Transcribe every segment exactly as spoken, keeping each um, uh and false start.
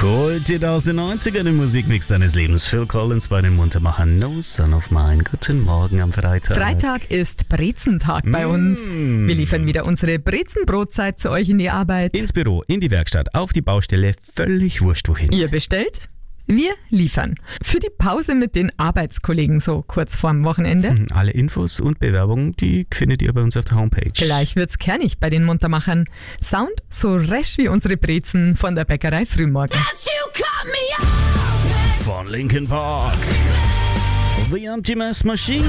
Kultit aus den neunzigern im Musikmix deines Lebens. Phil Collins bei den Muntermachern No Son of Mine. Guten Morgen am Freitag. Freitag ist Brezentag bei uns. Mm. Wir liefern wieder unsere Brezenbrotzeit zu euch in die Arbeit. Ins Büro, in die Werkstatt, auf die Baustelle, völlig wurscht wohin. Ihr bestellt, wir liefern. Für die Pause mit den Arbeitskollegen so kurz vorm Wochenende. Alle Infos und Bewerbungen, die findet ihr bei uns auf der Homepage. Gleich wird's kernig bei den Muntermachern. Sound so resch wie unsere Brezen von der Bäckerei Frühmorgen. Von Linkin Park. The Empty Mess Machine.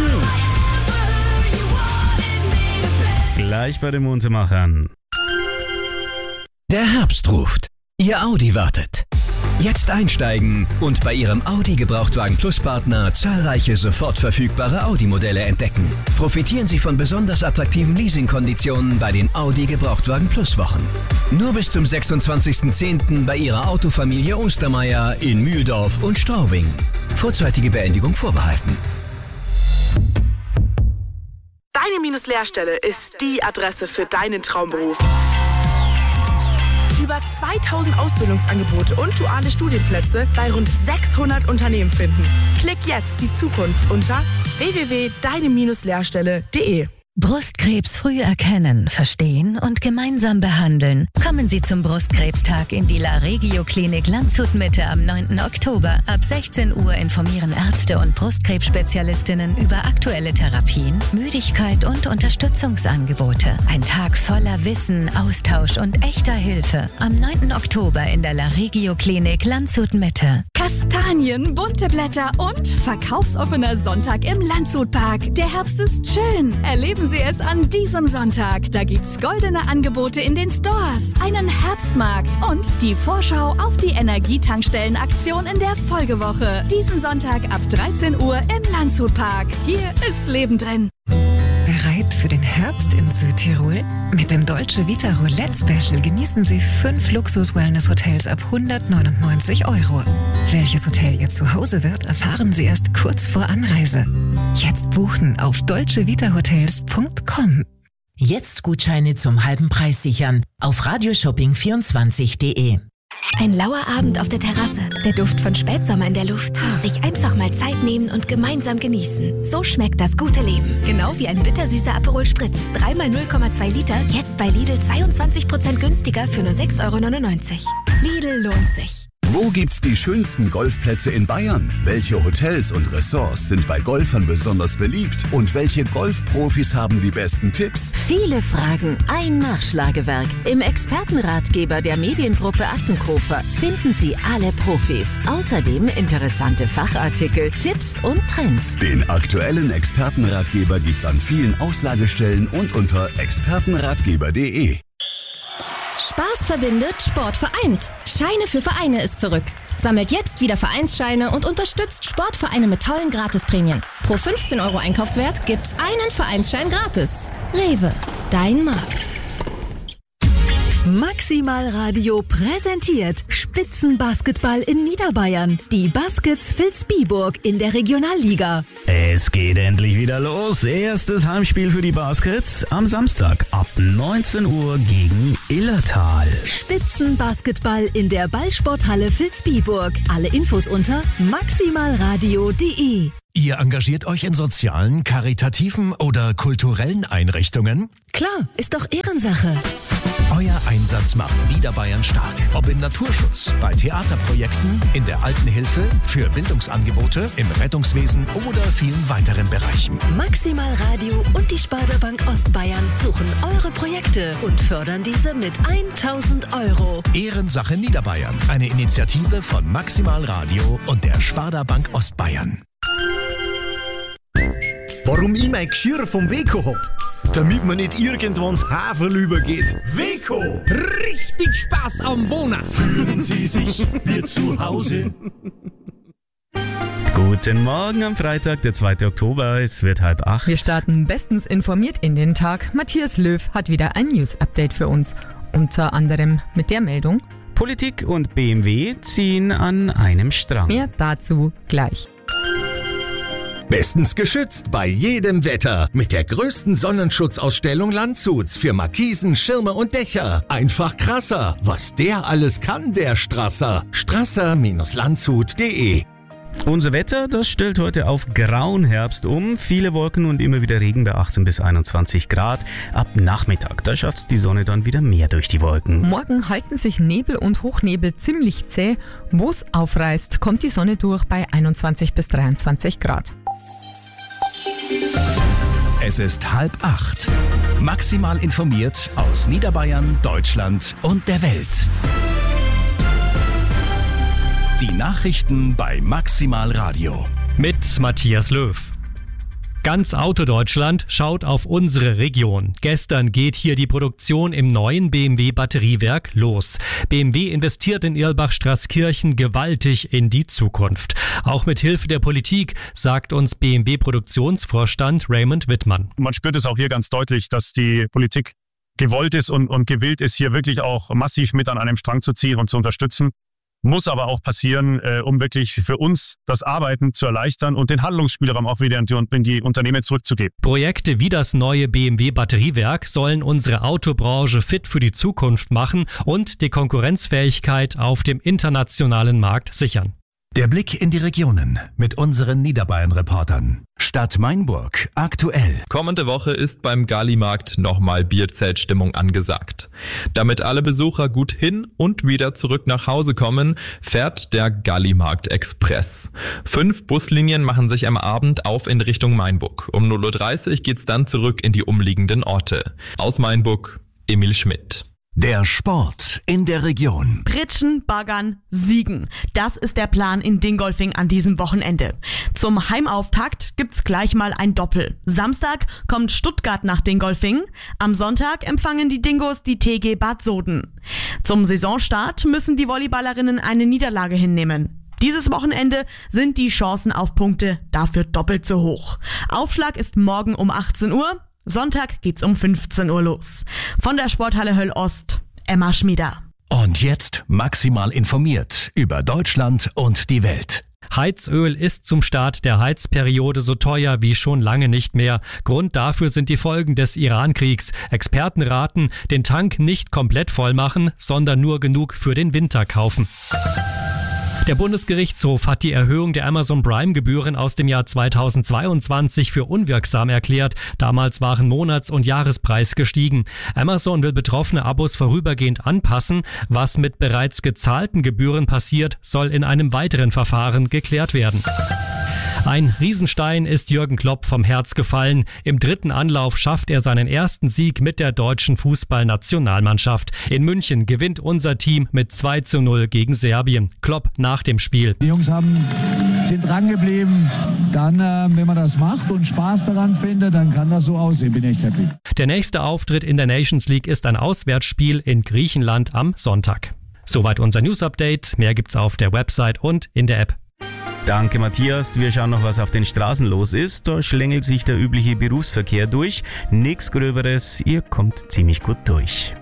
Gleich bei den Muntermachern. Der Herbst ruft. Ihr Audi wartet. Jetzt einsteigen und bei Ihrem Audi Gebrauchtwagen Plus Partner zahlreiche sofort verfügbare Audi-Modelle entdecken. Profitieren Sie von besonders attraktiven Leasingkonditionen bei den Audi Gebrauchtwagen Plus Wochen. Nur bis zum sechsundzwanzigsten zehnten bei Ihrer Autofamilie Ostermeier in Mühldorf und Straubing. Vorzeitige Beendigung vorbehalten. Deine-Lehrstelle ist die Adresse für deinen Traumberuf. Über zweitausend Ausbildungsangebote und duale Studienplätze bei rund sechshundert Unternehmen finden. Klick jetzt die Zukunft unter w w w punkt deine Lehrstelle punkt de. Brustkrebs früh erkennen, verstehen und gemeinsam behandeln. Kommen Sie zum Brustkrebstag in die La Regio Klinik Landshut Mitte am neunten Oktober. Ab sechzehn Uhr informieren Ärzte und Brustkrebsspezialistinnen über aktuelle Therapien, Müdigkeit und Unterstützungsangebote. Ein Tag voller Wissen, Austausch und echter Hilfe. Am neunten Oktober in der La Regio Klinik Landshut Mitte. Kastanien, bunte Blätter und verkaufsoffener Sonntag im Landshutpark. Der Herbst ist schön. Erleben Sie es an diesem Sonntag. Da gibt's goldene Angebote in den Stores, einen Herbstmarkt und die Vorschau auf die Energietankstellenaktion in der Folgewoche. Diesen Sonntag ab dreizehn Uhr im Landshutpark. Hier ist Leben drin. Bereit für den Herbst in Südtirol? Mit dem Dolce Vita Roulette Special genießen Sie fünf Luxus-Wellness-Hotels ab hundertneunundneunzig Euro. Welches Hotel Ihr Zuhause wird, erfahren Sie erst kurz vor Anreise. Jetzt buchen auf dolce vita hotels punkt com. Jetzt Gutscheine zum halben Preis sichern auf radioshopping vierundzwanzig punkt de. Ein lauer Abend auf der Terrasse, der Duft von Spätsommer in der Luft. Sich einfach mal Zeit nehmen und gemeinsam genießen. So schmeckt das gute Leben. Genau wie ein bittersüßer Aperol Spritz. dreimal null Komma zwei Liter, jetzt bei Lidl zweiundzwanzig Prozent günstiger für nur sechs Euro neunundneunzig. Lidl lohnt sich. Wo gibt's die schönsten Golfplätze in Bayern? Welche Hotels und Ressorts sind bei Golfern besonders beliebt? Und welche Golfprofis haben die besten Tipps? Viele Fragen, ein Nachschlagewerk. Im Expertenratgeber der Mediengruppe Attenkofer finden Sie alle Profis. Außerdem interessante Fachartikel, Tipps und Trends. Den aktuellen Expertenratgeber gibt's an vielen Auslagestellen und unter expertenratgeber punkt de. Spaß verbindet, Sport vereint. Scheine für Vereine ist zurück. Sammelt jetzt wieder Vereinsscheine und unterstützt Sportvereine mit tollen Gratisprämien. Pro fünfzehn Euro Einkaufswert gibt's einen Vereinsschein gratis. Rewe, dein Markt. Maximal Radio präsentiert Spitzenbasketball in Niederbayern. Die Baskets Vilsbiburg in der Regionalliga. Es geht endlich wieder los. Erstes Heimspiel für die Baskets am Samstag ab neunzehn Uhr gegen Illertal. Spitzenbasketball in der Ballsporthalle Vilsbiburg. Alle Infos unter maximalradio punkt de. Ihr engagiert euch in sozialen, karitativen oder kulturellen Einrichtungen? Klar, ist doch Ehrensache. Euer Einsatz macht Niederbayern stark. Ob im Naturschutz, bei Theaterprojekten, in der Altenhilfe, für Bildungsangebote, im Rettungswesen oder vielen weiteren Bereichen. Maximal Radio und die Sparda-Bank Ostbayern suchen eure Projekte und fördern diese mit tausend Euro. Ehrensache Niederbayern. Eine Initiative von Maximal Radio und der Sparda-Bank Ostbayern. Warum ich mein Geschirr vom Weco hab? Damit man nicht irgendwann ins Haferl übergeht. Weco! Richtig Spaß am Wohnen! Fühlen Sie sich wie zu Hause? Guten Morgen am Freitag, der zweite Oktober. Es wird halb acht. Wir starten bestens informiert in den Tag. Matthias Löw hat wieder ein News-Update für uns. Unter anderem mit der Meldung: Politik und B M W ziehen an einem Strang. Mehr dazu gleich. Bestens geschützt bei jedem Wetter mit der größten Sonnenschutzausstellung Landshuts für Markisen, Schirme und Dächer. Einfach krasser, was der alles kann, der Strasser. strasser Bindestrich landshut punkt de. Unser Wetter, das stellt heute auf grauen Herbst um. Viele Wolken und immer wieder Regen bei achtzehn bis einundzwanzig Grad. Ab Nachmittag, da schafft's die Sonne dann wieder mehr durch die Wolken. Morgen halten sich Nebel und Hochnebel ziemlich zäh. Wo's aufreißt, kommt die Sonne durch bei einundzwanzig bis dreiundzwanzig Grad. Es ist halb acht. Maximal informiert aus Niederbayern, Deutschland und der Welt. Die Nachrichten bei Maximal Radio. Mit Matthias Löw. Ganz Autodeutschland schaut auf unsere Region. Gestern geht hier die Produktion im neuen B M W-Batteriewerk los. B M W investiert in Irlbach-Straßkirchen gewaltig in die Zukunft. Auch mit Hilfe der Politik, sagt uns B M W-Produktionsvorstand Raymond Wittmann. Man spürt es auch hier ganz deutlich, dass die Politik gewollt ist und, und gewillt ist, hier wirklich auch massiv mit an einem Strang zu ziehen und zu unterstützen. Muss aber auch passieren, äh, um wirklich für uns das Arbeiten zu erleichtern und den Handlungsspielraum auch wieder in die, in die Unternehmen zurückzugeben. Projekte wie das neue B M W-Batteriewerk sollen unsere Autobranche fit für die Zukunft machen und die Konkurrenzfähigkeit auf dem internationalen Markt sichern. Der Blick in die Regionen mit unseren Niederbayern-Reportern. Stadt Mainburg aktuell. Kommende Woche ist beim Gallimarkt nochmal Bierzeltstimmung angesagt. Damit alle Besucher gut hin und wieder zurück nach Hause kommen, fährt der Gallimarkt Express. Fünf Buslinien machen sich am Abend auf in Richtung Mainburg. Um null Uhr dreißig geht's dann zurück in die umliegenden Orte. Aus Mainburg, Emil Schmidt. Der Sport in der Region. Pritschen, baggern, siegen. Das ist der Plan in Dingolfing an diesem Wochenende. Zum Heimauftakt gibt's gleich mal ein Doppel. Samstag kommt Stuttgart nach Dingolfing. Am Sonntag empfangen die Dingos die T G Bad Soden. Zum Saisonstart müssen die Volleyballerinnen eine Niederlage hinnehmen. Dieses Wochenende sind die Chancen auf Punkte dafür doppelt so hoch. Aufschlag ist morgen um achtzehn Uhr. Sonntag geht's um fünfzehn Uhr los. Von der Sporthalle Höll Ost, Emma Schmieder. Und jetzt maximal informiert über Deutschland und die Welt. Heizöl ist zum Start der Heizperiode so teuer wie schon lange nicht mehr. Grund dafür sind die Folgen des Iran-Kriegs. Experten raten, den Tank nicht komplett voll machen, sondern nur genug für den Winter kaufen. Der Bundesgerichtshof hat die Erhöhung der Amazon Prime-Gebühren aus dem Jahr zweitausendzweiundzwanzig für unwirksam erklärt. Damals waren Monats- und Jahrespreis gestiegen. Amazon will betroffene Abos vorübergehend anpassen. Was mit bereits gezahlten Gebühren passiert, soll in einem weiteren Verfahren geklärt werden. Ein Riesenstein ist Jürgen Klopp vom Herz gefallen. Im dritten Anlauf schafft er seinen ersten Sieg mit der deutschen Fußballnationalmannschaft. In München gewinnt unser Team mit zwei zu null gegen Serbien. Klopp nach dem Spiel. Die Jungs haben, sind dran geblieben. Dann, äh, wenn man das macht und Spaß daran findet, dann kann das so aussehen. Bin echt happy. Der nächste Auftritt in der Nations League ist ein Auswärtsspiel in Griechenland am Sonntag. Soweit unser News-Update. Mehr gibt's auf der Website und in der App. Danke Matthias, wir schauen noch, was auf den Straßen los ist. Da schlängelt sich der übliche Berufsverkehr durch. Nichts Gröberes, ihr kommt ziemlich gut durch.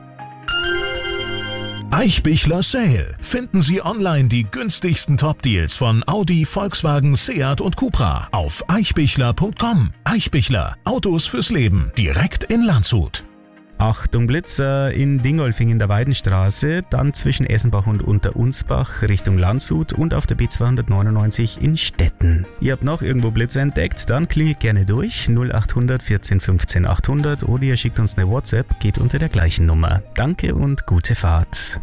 Eichbichler Sale. Finden Sie online die günstigsten Top-Deals von Audi, Volkswagen, Seat und Cupra auf eichbichler punkt com. Eichbichler, Autos fürs Leben, direkt in Landshut. Achtung Blitzer in Dingolfing in der Weidenstraße, dann zwischen Essenbach und Unterunsbach Richtung Landshut und auf der B zweihundertneunundneunzig in Stetten. Ihr habt noch irgendwo Blitzer entdeckt, dann klingelt gerne durch null acht hundert vierzehn fünfzehn achthundert oder ihr schickt uns eine WhatsApp, geht unter der gleichen Nummer. Danke und gute Fahrt.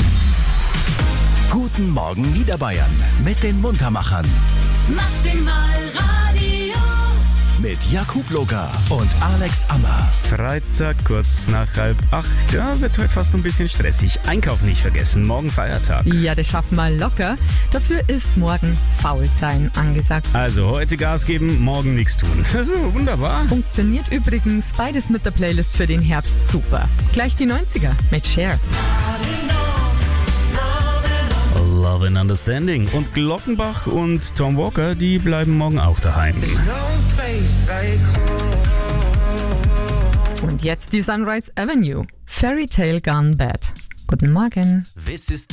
Guten Morgen Niederbayern mit den Muntermachern. Maximal Radio. Mit Jakub Loger und Alex Ammer. Freitag kurz nach halb acht. Ja, wird heute fast ein bisschen stressig. Einkaufen nicht vergessen, morgen Feiertag. Ja, das schaffen wir locker. Dafür ist morgen Faulsein angesagt. Also heute Gas geben, morgen nichts tun. Das ist wunderbar. Funktioniert übrigens beides mit der Playlist für den Herbst super. Gleich die neunziger mit Cher. Love and Understanding. Und Glockenbach und Tom Walker, die bleiben morgen auch daheim. Und jetzt die Sunrise Avenue. Fairy Tale Gone Bad. Guten Morgen. This is